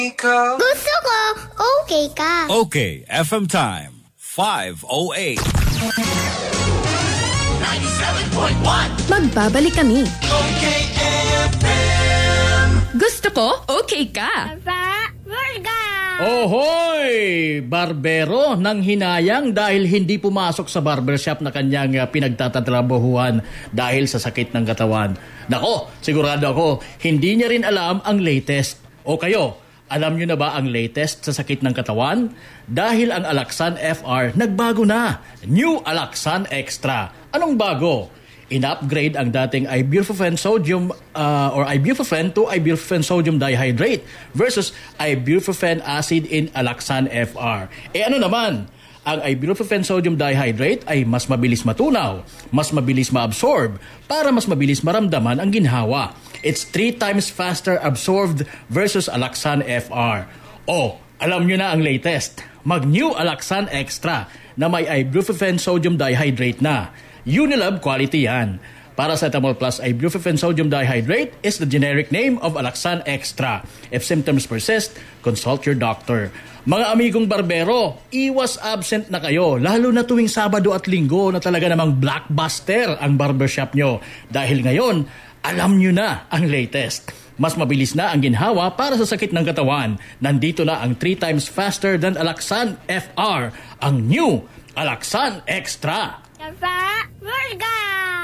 Gusto ko, okay ka. Okay, FM time, 5:08. 97.1 Magbabalik kami. Okay FM. Gusto ko, okay ka. Papa, Virga! Ohoy! Barbero nang hinayang dahil hindi pumasok sa barbershop na kanyang pinagtatatrabahuhan dahil sa sakit ng katawan. Nako, sigurado ako, hindi niya rin alam ang latest. O kayo, alam niyo na ba ang latest sa sakit ng katawan? Dahil ang Alaxan FR nagbago na. New Alaxan Extra. Anong bago? In-upgrade ang dating ibuprofen sodium or ibuprofen to ibuprofen sodium dihydrate versus ibuprofen acid in Alaxan FR. Ano naman? Ang ibuprofen sodium dihydrate ay mas mabilis matunaw, mas mabilis ma-absorb, para mas mabilis maramdaman ang ginhawa. It's 3 times faster absorbed versus Alaxan FR. Alam nyo na ang latest. Mag-new Alaxan Extra na may ibuprofen sodium dihydrate na. Unilab quality yan. Paracetamol plus ibuprofen sodium dihydrate is the generic name of Alaxan Extra. If symptoms persist, consult your doctor. Mga amigong barbero, iwas absent na kayo, lalo na tuwing Sabado at Linggo na talaga namang blockbuster ang barbershop nyo. Dahil ngayon, alam nyo na ang latest. Mas mabilis na ang ginhawa para sa sakit ng katawan. Nandito na ang 3 times faster than Alaxan FR, ang new Alaxan Extra. Papa, Virga!